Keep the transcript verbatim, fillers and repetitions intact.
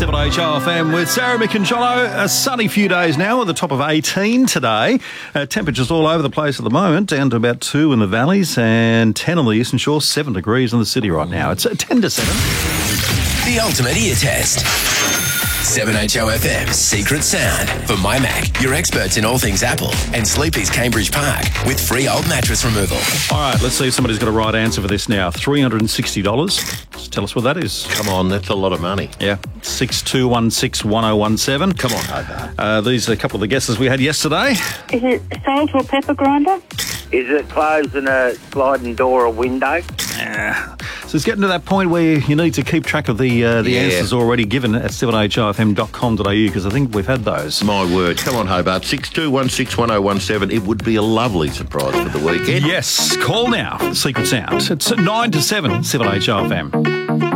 seven H O F M with Sarah, Mick and Jono. A sunny few days now at the top of eighteen today. Uh, temperatures all over the place at the moment, down to about two in the valleys and ten on the eastern shore, seven degrees in the city right now. It's uh, ten to seven. The ultimate ear test. seven H O F M's Secret Sound for My Mac, your experts in all things Apple, and Sleepy's Cambridge Park with free old mattress removal. All right, let's see if somebody's got a right answer for this now. three hundred sixty dollars. Just tell us what that is. Come on, that's a lot of money. Yeah, six two one six one oh one seven. Come on. Uh, these are a couple of the guesses we had yesterday. Is it salt or pepper grinder? Is it closing a sliding door or window? Yeah. So it's getting to that point where you need to keep track of the uh, the Yeah. answers already given at seven H O F M dot com dot a u because I think we've had those. My word. Come on, Hobart. six two one six one oh one seven. It would be a lovely surprise for the weekend. Yes, call now. Secret Sound. It's nine to seven, seven H O F M.